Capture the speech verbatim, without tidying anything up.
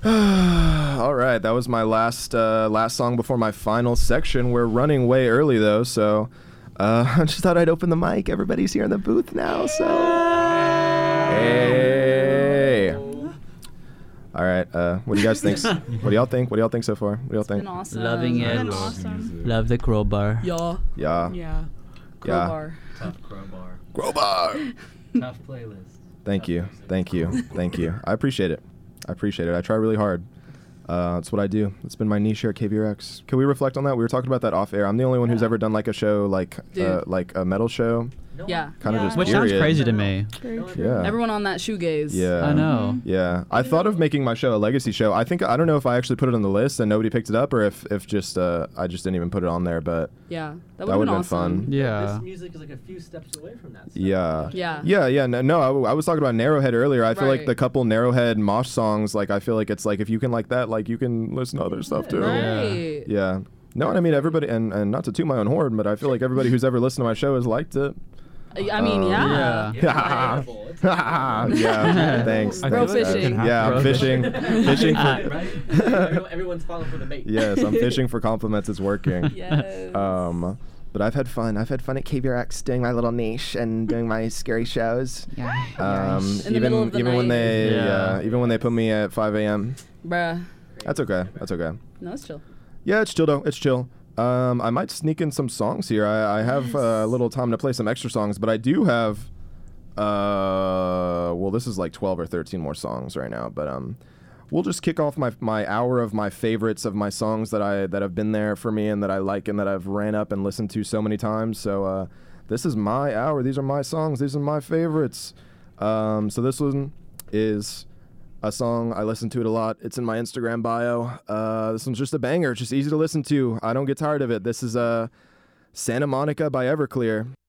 All right, that was my last uh, last song before my final section. We're running way early though, so uh, I just thought I'd open the mic. Everybody's here in the booth now, so hey. All right, uh, what do you guys think? What do y'all think? What do y'all think so far? What do y'all It's think? been awesome. Loving It's it. been awesome. Love the crowbar. Yeah. Yeah. Yeah. Crowbar. Tough crowbar. Crowbar. Tough playlist. Thank you, thank you, thank you. I appreciate it. I appreciate it. I try really hard. Uh, that's what I do. It's been my niche here at K V R X. Can we reflect on that? We were talking about that off air. I'm the only one who's ever done like a show, like uh, like a metal show. No Yeah. Kind of Yeah. just Which sounds period. crazy to me. Yeah. Everyone on that shoegaze. Yeah. I know. Yeah, I thought of making my show a legacy show. I think I don't know if I actually put it on the list and nobody picked it up, or if if just uh, I just didn't even put it on there. But Yeah. That that would would have have been been awesome. fun. Yeah. This music is like a few steps away from that. Stuff. Yeah. Yeah. Yeah, yeah, no, no I, w- I was talking about Narrowhead earlier. I feel like Right. the couple Narrowhead mosh songs, like I feel like it's like if you can like that, like you can listen to other stuff too. Right. Yeah. No, and I mean everybody, and, and not to toot my own horn, but I feel like everybody who's ever listened to my show has liked it. I mean, Um, yeah. Yeah. Yeah. It's playable. It's Yeah, thanks. I Bro thanks, guys. fishing. Yeah, I'm Bro fishing. Fishing right, for. right? Everyone- Everyone's falling for the bait. Yes, I'm fishing for compliments. It's working. Yes. Um, but I've had fun. I've had fun at K V R X doing my little niche and doing my scary shows. Yeah. Um, In the even middle of the even when night. they Yeah. uh, even when they put me at five a.m. Bruh. That's okay. That's okay. No, it's chill. Yeah, it's chill though. It's chill. Um, I might sneak in some songs here. I, I have uh, a little time to play some extra songs, but I do have. Uh, well, this is like twelve or thirteen more songs right now, but um, we'll just kick off my my hour of my favorites of my songs that I that have been there for me and that I like and that I've ran up and listened to so many times. So uh, this is my hour. These are my songs. These are my favorites. Um, so this one is a song. I listen to it a lot. It's in my Instagram bio. Uh, this one's just a banger. It's just easy to listen to. I don't get tired of it. This is uh, Santa Monica by Everclear.